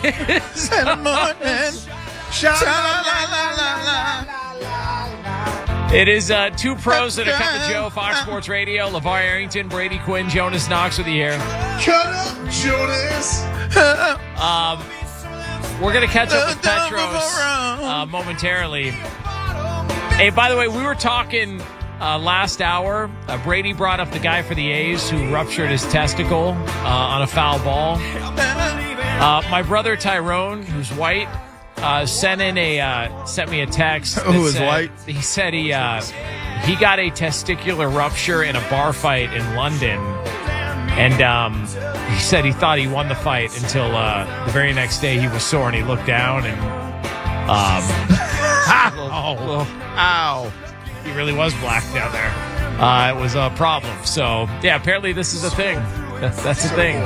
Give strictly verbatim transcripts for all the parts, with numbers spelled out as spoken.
is in the morning. It is uh, two pros and a cup of Joe, Fox Sports Radio. LeVar Arrington, Brady Quinn, Jonas Knox with you here. Cut up, Jonas. Um, we're going to catch up with Petros uh, momentarily. Hey, by the way, we were talking uh, last hour. Uh, Brady brought up the guy for the A's who ruptured his testicle uh, on a foul ball. Uh, my brother Tyrone, who's white, uh, sent in a uh, sent me a text. Who is said, white? He said he uh, he got a testicular rupture in a bar fight in London, and um, he said he thought he won the fight until uh, the very next day he was sore and he looked down and um, Ow. little, little, Ow. he really was black down there. Uh, it was a problem. So yeah, apparently this is a thing. That's that's a thing.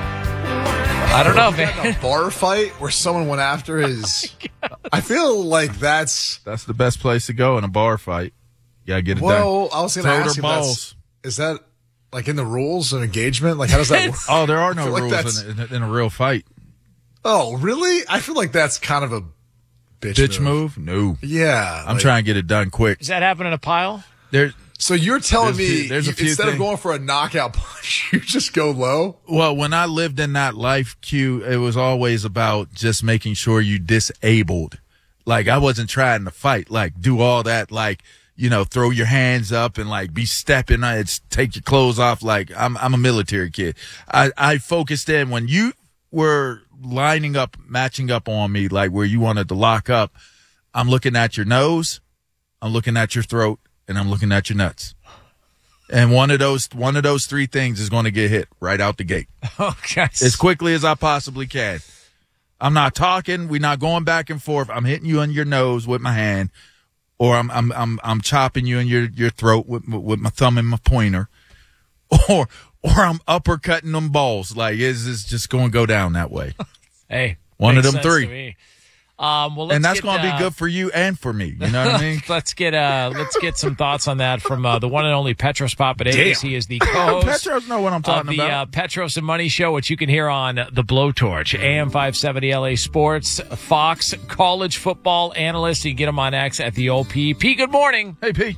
I don't know, man. A bar fight where someone went after his. I feel like that's. That's the best place to go in a bar fight. You gotta get it Well, done. I was going to Throw ask their you, that's, balls. is that like in the rules of engagement? Like, how does that work? Oh, there are no I feel like rules that's- in, in, in a real fight. Oh, really? I feel like that's kind of a bitch, Bitch move. move? No. Yeah. I'm like- trying to get it done quick. Does that happen in a pile? There. So you're telling There's a few- me there's a you- few instead of things. going for a knockout punch, you just go low? Well, when I lived in that life, Q, it was always about just making sure you disabled. Like, I wasn't trying to fight, like, do all that, like, you know, throw your hands up and, like, be stepping, uh, it's take your clothes off. Like, I'm I'm a military kid. I, I focused in when you were lining up, matching up on me, like, where you wanted to lock up. I'm looking at your nose, I'm looking at your throat, and I'm looking at your nuts. And one of those one of those three things is going to get hit right out the gate. Okay. As quickly as I possibly can. I'm not talking. We're not going back and forth. I'm hitting you on your nose with my hand, or I'm I'm I'm I'm chopping you in your, your throat with with my thumb and my pointer, or or I'm uppercutting them balls. Like, is this just going to go down that way? Hey, One of makes them sense three. to me. Um, well, let's And that's get, going to uh, be good for you and for me. You know what I mean? let's get uh, let's get some thoughts on that from uh, the one and only Petros Papadakis. He is the co-host Petros know what I'm of talking the about. uh, Petros and Money Show, which you can hear on the Blowtorch, A M five seventy L A Sports, Fox college football analyst. You can get him on X at the O P. P, good morning. Hey, P.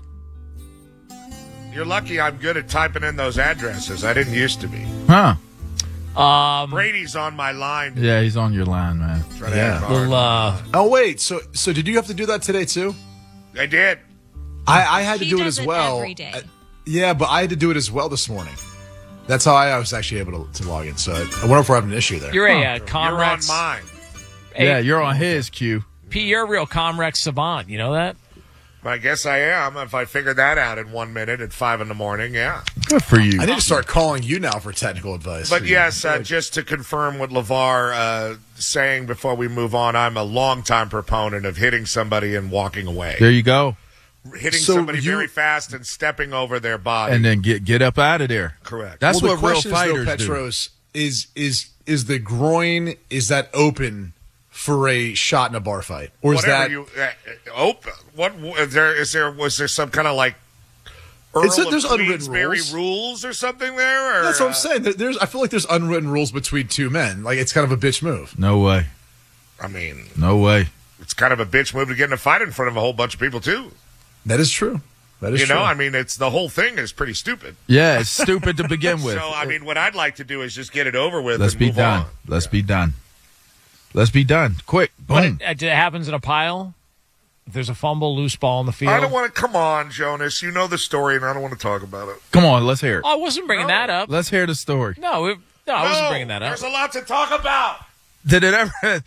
You're lucky I'm good at typing in those addresses. I didn't used to be. Huh? Um, Brady's on my line. Yeah, he's on your line, man. Try to Yeah. add little, Bard. uh, Oh, wait. So so did you have to do that today, too? I did. I, I had to He do it does as it well. every day. Uh, yeah, but I had to do it as well this morning. That's how I was actually able to, to log in. So I, I wonder if we're having an issue there. you're a uh, You're on Comrex. mine. Hey, Yeah, you're on his, Q. P, you're a real Comrex savant. You know that? I guess I am. If I figured that out in one minute at five in the morning, yeah. Good for you. I need to start calling you now for technical advice. But yes, uh, just to confirm what LeVar uh, saying before we move on, I'm a longtime proponent of hitting somebody and walking away. There you go. Hitting So somebody you- very fast and stepping over their body. And then get get up out of there. Correct. That's well, what the real question is, fighters though, do. Petros, is is is the groin, is that open for a shot in a bar fight, or is Whatever that you uh, open? What is there? Is there? Was there some kind of like Earl It's a- of there's unwritten Queensberry rules. rules or something there? Or, That's what I'm uh, saying. There- There's, I feel like there's unwritten rules between two men. Like, it's kind of a bitch move. No way. I mean, No way. it's kind of a bitch move to get in a fight in front of a whole bunch of people too. That is true. That is You true. know, I mean, it's the whole thing is pretty stupid. Yeah, it's stupid to begin with. So, I mean, what I'd like to do is just get it over with. Let's and be move done. on. Let's be done. Let's be done. Quick. But Boom. it, it happens in a pile. If there's a fumble, loose ball in the field. I don't want to. Come on, Jonas. You know the story, and I don't want to talk about it. Come on, let's hear it. Oh, I wasn't bringing No. that up. Let's hear the story. No, it, no, I wasn't No, bringing that up. There's a lot to talk about. Did it ever?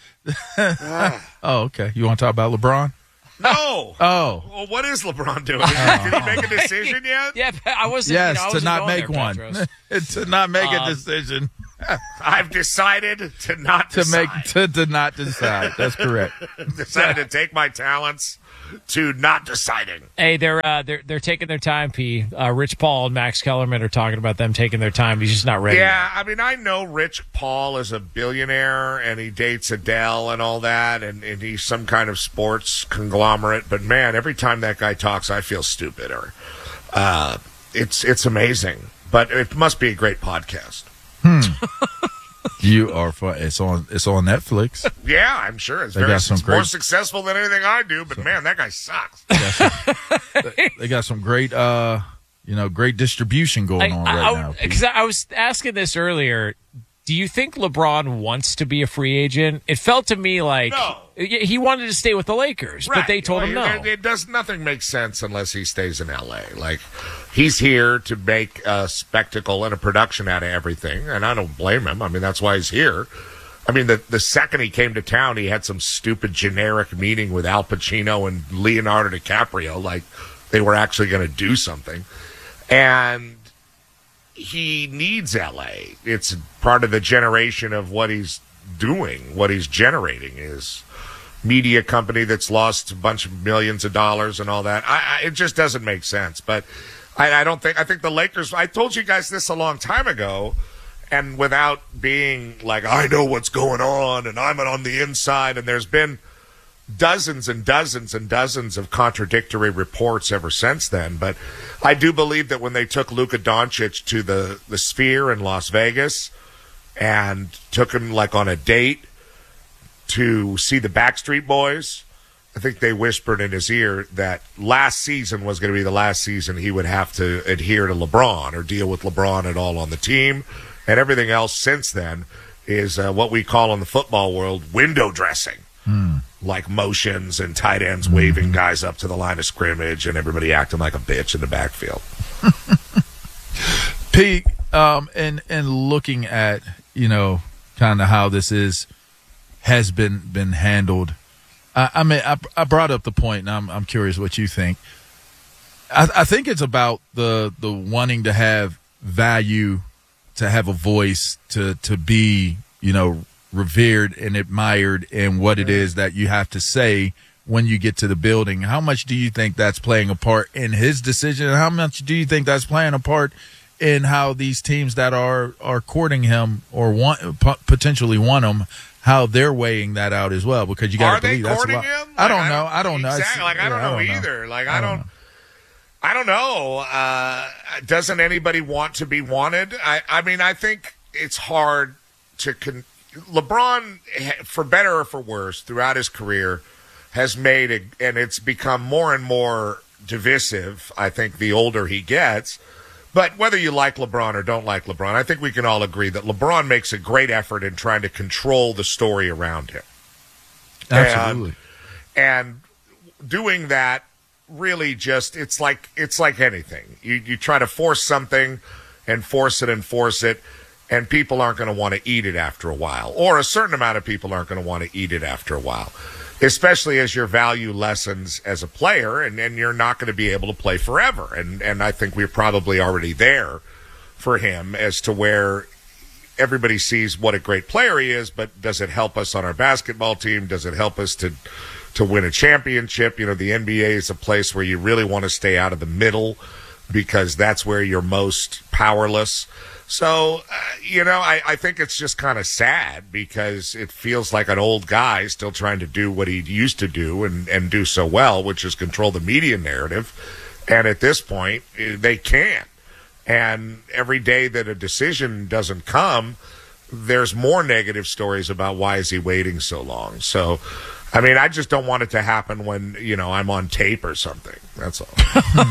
Oh, okay. You want to talk about LeBron? No. Oh, Well, what is LeBron doing? Did he make a decision yet? Yeah, I wasn't. yes, you know, I to wasn't not going make there, one. Petros. To not make a Um, decision. I've decided to not To decide. make to, to not decide. That's correct. decided to take my talents to not deciding. Hey, they're uh, they're they're taking their time. P. Uh, Rich Paul and Max Kellerman are talking about them taking their time. He's just not ready. Yeah, I mean, I know Rich Paul is a billionaire and he dates Adele and all that, and, and he's some kind of sports conglomerate. But man, every time that guy talks, I feel stupider. Uh, it's it's amazing, but it must be a great podcast. Yeah, You are fun. It's on. It's on Netflix. Yeah, I'm sure it's They very got some it's great- more successful than anything I do. But man, that guy sucks. They got some, they got some great, uh, you know, great distribution going on right now. Because I, I was asking this earlier. Do you think LeBron wants to be a free agent? It felt to me like No. he wanted to stay with the Lakers, but they told him no. It, it does nothing makes sense unless he stays in L A. Like he's here to make a spectacle and a production out of everything, and I don't blame him. I mean, that's why he's here. I mean, the the second he came to town, he had some stupid generic meeting with Al Pacino and Leonardo DiCaprio, like they were actually going to do something, and he needs L A. It's part of the generation of what he's doing, what he's generating is media company that's lost a bunch of millions of dollars and all that. I, I, it just doesn't make sense. But I, I don't think, I think the Lakers, I told you guys this a long time ago, and without being like, I know what's going on and I'm on the inside, and there's been dozens and dozens and dozens of contradictory reports ever since then. But I do believe that when they took Luka Doncic to the, the Sphere in Las Vegas and took him like on a date to see the Backstreet Boys, I think they whispered in his ear that last season was going to be the last season he would have to adhere to LeBron or deal with LeBron at all on the team. And everything else since then is uh, what we call in the football world window dressing. Hmm. Like motions and tight ends waving guys up to the line of scrimmage and everybody acting like a bitch in the backfield. Pete, um, and and looking at, you know, kind of how this is has been been handled. I, I mean, I, I brought up the point, and I'm I'm curious what you think. I, I think it's about the the wanting to have value, to have a voice, to to be, you know, revered and admired in what it is that you have to say when you get to the building. How much do you think that's playing a part in his decision? And how much do you think that's playing a part in how these teams that are, are courting him or want potentially want him, how they're weighing that out as well? Because you got to believe that's a lot. Him? I don't like, know. I don't know. Exactly. Like, I yeah, don't know I don't either. Know. Like, I, I don't, don't know. I don't know. Uh, doesn't anybody want to be wanted? I, I mean, I think it's hard to con- LeBron, for better or for worse, throughout his career, has made it, and it's become more and more divisive, I think, the older he gets. But whether you like LeBron or don't like LeBron, I think we can all agree that LeBron makes a great effort in trying to control the story around him. Absolutely. And, and doing that really just, it's like it's like anything. You, you try to force something and force it and force it, and people aren't going to want to eat it after a while. Or a certain amount of people aren't going to want to eat it after a while, especially as your value lessens as a player, and, and you're not going to be able to play forever. And, and I think we're probably already there for him as to where everybody sees what a great player he is, but does it help us on our basketball team? Does it help us to to win a championship? You know, the N B A is a place where you really want to stay out of the middle because that's where you're most powerless. So, uh, you know, I, I think it's just kind of sad because it feels like an old guy still trying to do what he used to do and, and do so well, which is control the media narrative. And at this point, they can't. And every day that a decision doesn't come, there's more negative stories about why is he waiting so long. So, I mean, I just don't want it to happen when, you know, I'm on tape or something. That's all.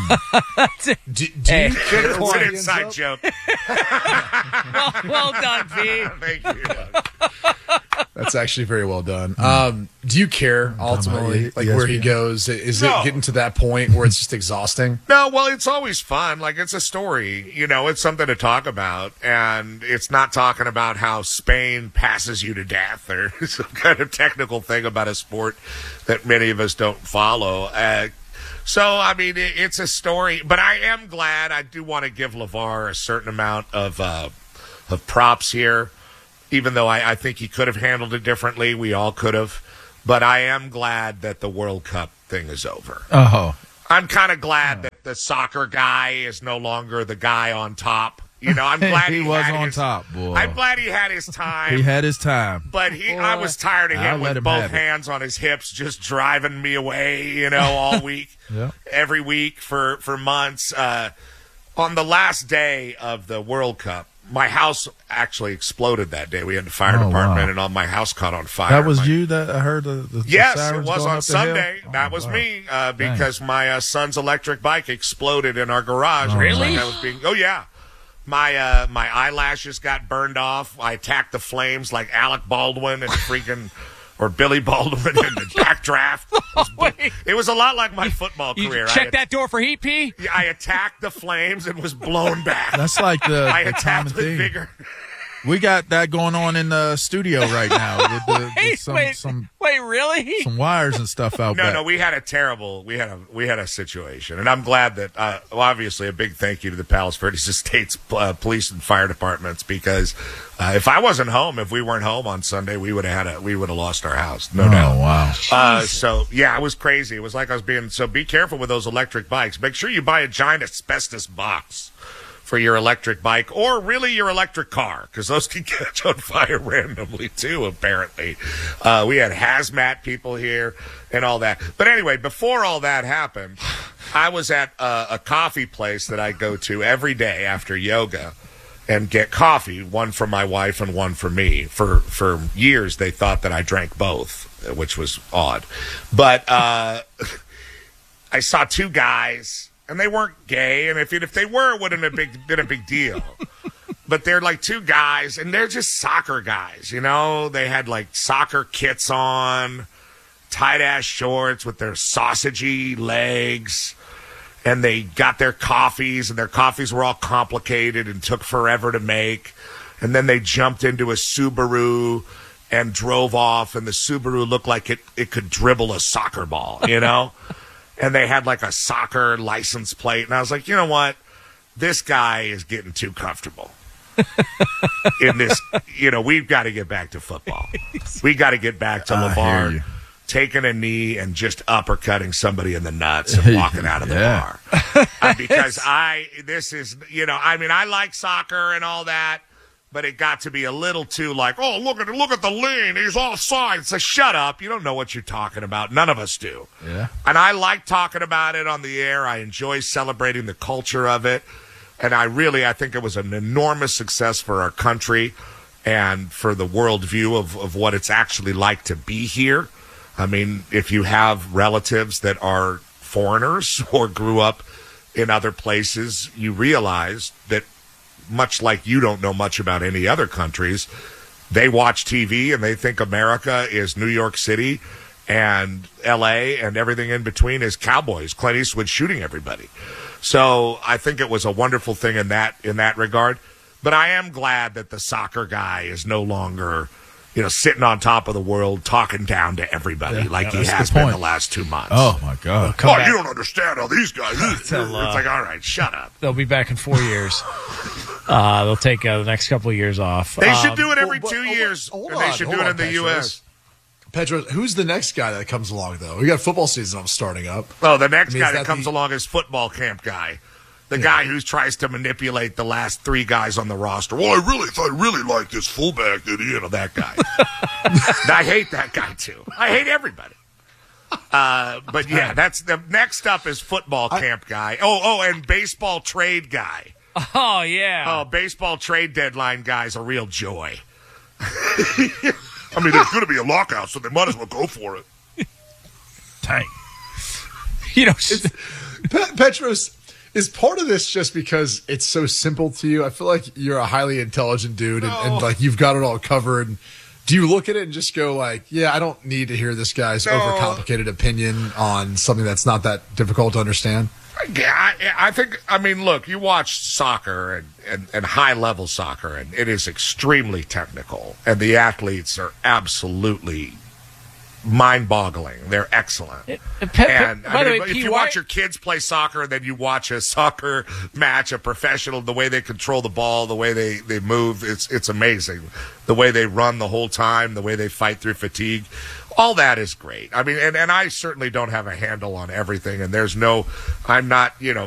do, do Hey, you care It's why an he ends inside up- joke. well, well done, Pete. Thank you. That's actually very well done. Um, do you care ultimately, about like E S P N? where he goes? Is No. it getting to that point where it's just exhausting? No, well, it's always fun. Like, it's a story. You know, it's something to talk about. And it's not talking about how Spain passes you to death or some kind of technical thing about a sport that many of us don't follow. Uh, so, I mean, it, it's a story. But I am glad. I do want to give LeVar a certain amount of, uh, of props here, even though I, I think he could have handled it differently. We all could have. But I am glad that the World Cup thing is over. Oh, I'm kind of glad that the soccer guy is no longer the guy on top. You know, I'm glad he he, was had on his, top, boy. I'm glad he had his time. he had his time. but he, I was tired of I'll him let with him both have it. hands on his hips, just driving me away. You know, all week, Yeah. every week for for months. Uh, on the last day of the World Cup, my house actually exploded that day. We had the fire Oh, department, wow. and all my house caught on fire. That was My- you that I heard the, the Yes, the it sirens was going on up the hill? Sunday. Oh, that was wow. me uh, because my uh, son's electric bike exploded in our garage. Oh, It was Really? like I was being, oh, yeah. My uh, my eyelashes got burned off. I attacked the flames like Alec Baldwin and freaking... or Billy Baldwin in the backdraft. It was, it was a lot like my football You career. check I, that door for heat pee? I attacked the flames and was blown back. That's like the, I the common attacked with thing. vigor. We got that going on in the studio right now with, the, with Wait, some, wait, some wait, really? some wires and stuff out No, back. no, we had a terrible, we had a, we had a situation, and I'm glad that, uh, well, obviously, a big thank you to the Palos Verdes Estates uh, police and fire departments because uh, if I wasn't home, if we weren't home on Sunday, we would have had a, we would have lost our house, no oh, doubt. wow. Uh, so yeah, it was crazy. It was like I was being. So be careful with those electric bikes. Make sure you buy a giant asbestos box for your electric bike or really your electric car because those can catch on fire randomly too, apparently. Uh, we had hazmat people here and all that. But anyway, before all that happened, I was at a, a coffee place that I go to every day after yoga and get coffee, one for my wife and one for me. For, for years, they thought that I drank both, which was odd. But uh, I saw two guys. And they weren't gay, and if if they were, it wouldn't have big, been a big deal. But they're like two guys, and they're just soccer guys, you know? They had like soccer kits on, tight-ass shorts with their sausagey legs, and they got their coffees, and their coffees were all complicated and took forever to make. And then they jumped into a Subaru and drove off, and the Subaru looked like it, it could dribble a soccer ball, you know? And they had like a soccer license plate. And I was like, you know what? This guy is getting too comfortable in this. You know, we've got to get back to football. We got to get back to I hear LeVar you. taking a knee and just uppercutting somebody in the nuts and walking out of the Yeah. bar. Uh, because I, this is, you know, I mean, I like soccer and all that. But it got to be a little too like, oh, look at look at the lean. He's offside. So shut up. You don't know what you're talking about. None of us do. Yeah. And I like talking about it on the air. I enjoy celebrating the culture of it. And I really, I think it was an enormous success for our country and for the worldview of, of what it's actually like to be here. I mean, if you have relatives that are foreigners or grew up in other places, you realize that much like you don't know much about any other countries, they watch T V and they think America is New York City and L A and everything in between is cowboys, Clint Eastwood shooting everybody. So I think it was a wonderful thing in that in that regard. But I am glad that the soccer guy is no longer, you know, sitting on top of the world talking down to everybody Yeah, like yeah, he that's has the been point. the last two months. Oh, my God. Come oh back. you don't understand how these guys. It's Till, uh, like, all right, shut up. They'll be back in four years. Uh, they'll take uh, the next couple of years off. They should Um, do it every well, but- two oh, years, hold and they on, should hold do it on, in the Petros. U S Pedro, who's the next guy that comes along, though? We got football season starting up. Oh, the next I mean, guy is that, that comes the- along is football camp guy. The guy who tries to manipulate the last three guys on the roster. Well, I really thought I really liked this fullback that you know that guy. I hate that guy too. I hate everybody. Uh, but yeah, that's the next up is football camp guy. Oh, oh, and baseball trade guy. Oh, yeah. Oh, baseball trade deadline guy's a real joy. I mean, there's going to be a lockout, so they might as well go for it. Dang. You know, Pe- Petros, is part of this just because it's so simple to you? I feel like you're a highly intelligent dude and, and like you've got it all covered. Do you look at it and just go like, yeah, I don't need to hear this guy's No. overcomplicated opinion on something that's not that difficult to understand? Yeah, I, I think, I mean, look, you watch soccer and, and, and high-level soccer, and it is extremely technical, and the athletes are absolutely mind-boggling. They're excellent. Pe- Pe- And by I the mean, way, if P, you why- watch your kids play soccer and then you watch a soccer match, a professional, the way they control the ball, the way they, they move, it's it's amazing. The way they run the whole time, the way they fight through fatigue, all that is great. I mean, and, and I certainly don't have a handle on everything, and there's no, I'm not, you know,